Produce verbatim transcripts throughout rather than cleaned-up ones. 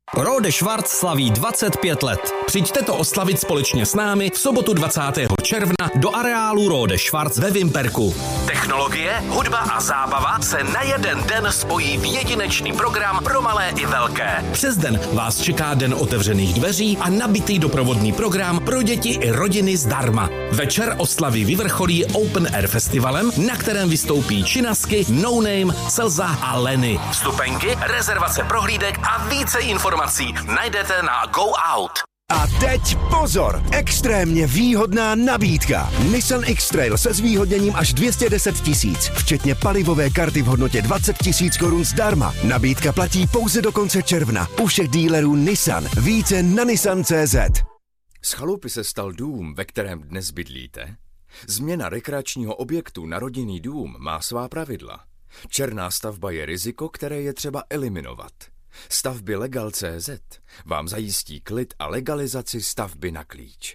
Rode Schwarz slaví dvacet pět let. Přijďte to oslavit společně s námi v sobotu dvacátého června do areálu Rode Schwarz ve Vimperku. Technologie, hudba a zábava se na jeden den spojí v jedinečný program pro malé i velké. Přes den vás čeká den otevřených dveří a nabitý doprovodný program pro děti i rodiny zdarma. Večer oslavy vyvrcholí Open Air festivalem, na kterém vystoupí Činasky, No Name, Selza a Lenny. Vstupenky, rezervace prohlídek a více informací najdete na Go Out. A teď pozor! Extrémně výhodná nabídka. Nissan X-Trail se zvýhodněním až dvě stě deset tisíc, včetně palivové karty v hodnotě dvacet tisíc korun zdarma. Nabídka platí pouze do konce června u všech dílerů Nissan. Více na nissan tečka cé zet. Z chalupy se stal dům, ve kterém dnes bydlíte? Změna rekreačního objektu na rodinný dům má svá pravidla. Černá stavba je riziko, které je třeba eliminovat. Stavby Legal tečka cé zet vám zajistí klid a legalizaci stavby na klíč.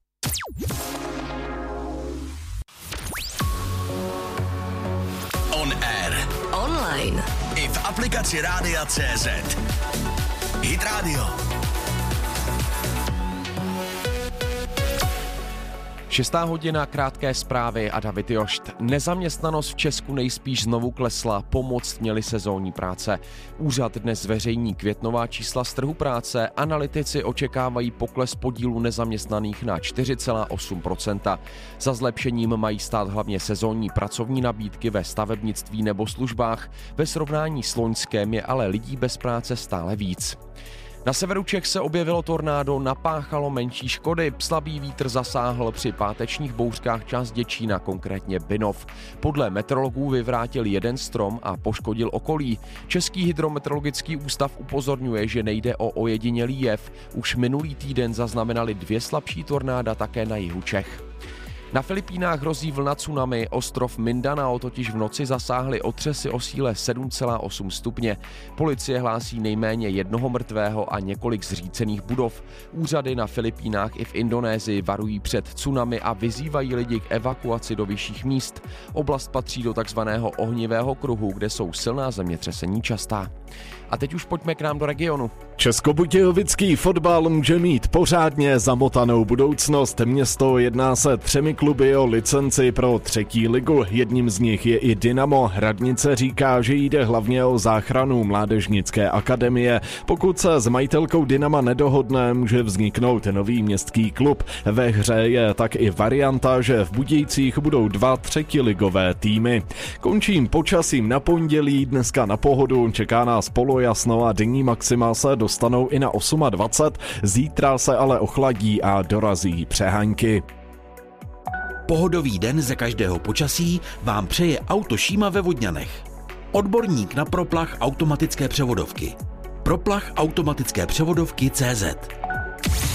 On air. Online. I v aplikaci Rádia tečka cé zet. Hit Radio. Šestá hodina, krátké zprávy a David Jošt. Nezaměstnanost v Česku nejspíš znovu klesla, pomoct měly sezónní práce. Úřad dnes zveřejní květnová čísla z trhu práce, analytici očekávají pokles podílu nezaměstnaných na čtyři celá osm procenta. Za zlepšením mají stát hlavně sezónní pracovní nabídky ve stavebnictví nebo službách, ve srovnání s loňském je ale lidí bez práce stále víc. Na severu Čech se objevilo tornádo, napáchalo menší škody, slabý vítr zasáhl při pátečních bouřkách část Děčína, konkrétně Binov. Podle meteorologů vyvrátil jeden strom a poškodil okolí. Český hydrometeorologický ústav upozorňuje, že nejde o ojedinělý jev. Už minulý týden zaznamenali dvě slabší tornáda také na jihu Čech. Na Filipínách hrozí vlna tsunami, ostrov Mindanao totiž v noci zasáhly otřesy o síle sedm celá osm stupně. Policie hlásí nejméně jednoho mrtvého a několik zřícených budov. Úřady na Filipínách i v Indonésii varují před tsunami a vyzývají lidi k evakuaci do vyšších míst. Oblast patří do takzvaného ohnivého kruhu, kde jsou silná zemětřesení častá. A teď už pojďme k nám do regionu. Českobudějovický fotbal může mít pořádně zamotanou budoucnost. Město jedná se třemi kluby o licenci pro třetí ligu. Jedním z nich je i Dynamo. Radnice říká, že jde hlavně o záchranu mládežnické akademie. Pokud se s majitelkou Dynama nedohodne, může vzniknout nový městský klub. Ve hře je tak i varianta, že v Budějcích budou dva třetiligové týmy. Končím počasím na pondělí, dneska na pohodu čeká nás polojasno a denní maxima se dostanou i na dvacet osm, zítra se ale ochladí a dorazí přehánky. Pohodový den ze každého počasí vám přeje Auto Šíma ve Vodňanech. Odborník na proplach automatické převodovky. Proplach automatické převodovky tečka cé zet.